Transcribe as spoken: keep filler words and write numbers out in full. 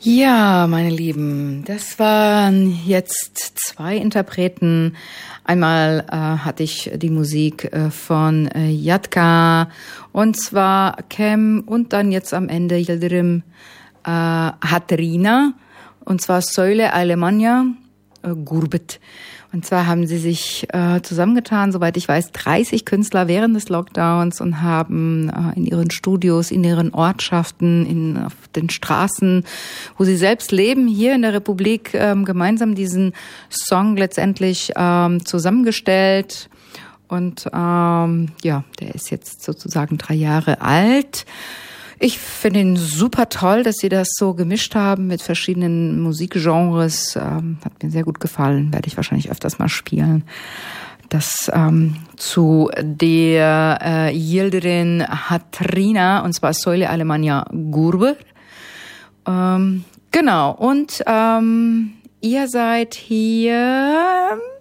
Ja, meine Lieben, das waren jetzt zwei Interpreten. Einmal äh, hatte ich die Musik äh, von äh, Yatka, und zwar Kem, und dann jetzt am Ende Yildirim äh, Hatrina, und zwar Söyle Alemanya äh, Gurbet. Und zwar haben sie sich äh, zusammengetan, soweit ich weiß, dreißig Künstler während des Lockdowns und haben äh, in ihren Studios, in ihren Ortschaften, in, auf den Straßen, wo sie selbst leben, hier in der Republik, ähm, gemeinsam diesen Song letztendlich ähm, zusammengestellt. Und ähm, ja, der ist jetzt sozusagen drei Jahre alt. Ich finde ihn super toll, dass sie das so gemischt haben mit verschiedenen Musikgenres. Ähm, hat mir sehr gut gefallen, werde ich wahrscheinlich öfters mal spielen. Das ähm, zu der äh, Yildirim Hatrina, und zwar Söyle Alemanya Gurbet. Ähm, genau, und ähm, ihr seid hier